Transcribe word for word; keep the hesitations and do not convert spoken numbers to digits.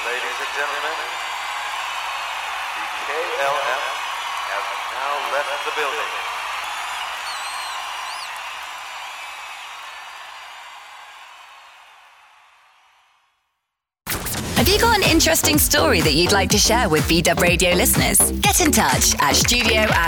Ladies and gentlemen, the K L M have now left the building. Have you got an interesting story that you'd like to share with V Dub Radio listeners? Get in touch at studio at